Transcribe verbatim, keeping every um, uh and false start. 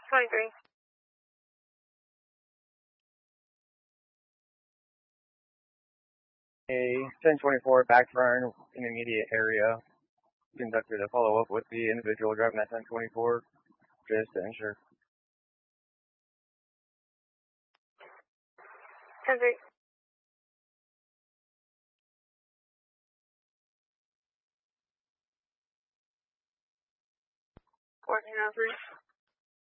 twenty-three. A ten twenty-four backburn in the immediate area. Conducted a follow-up with the individual driving that ten twenty-four just to ensure. ten three. fourteen oh three.